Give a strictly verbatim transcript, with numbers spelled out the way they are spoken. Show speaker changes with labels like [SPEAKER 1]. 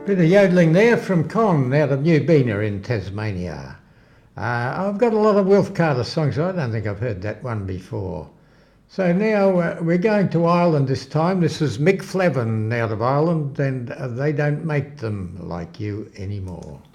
[SPEAKER 1] Bit of yodelling there from Con out of New Bena in Tasmania. Uh, I've got a lot of Wilf Carter songs. I don't think I've heard that one before. So now uh, we're going to Ireland this time. This is Mick Flavin out of Ireland, and uh, they don't make them like you anymore.